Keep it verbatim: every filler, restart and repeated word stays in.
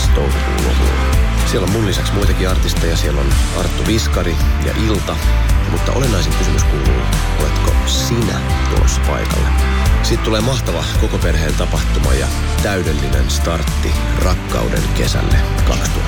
toukokuun lopulla. Siellä on mun lisäksi muitakin artisteja. Siellä on Arttu Viskari ja Ilta. Mutta olennaisin kysymys kuuluu, oletko sinä tulossa paikalle? Siitä tulee mahtava koko perheen tapahtuma ja täydellinen startti rakkauden kesälle kaksituhattayhdeksäntoista.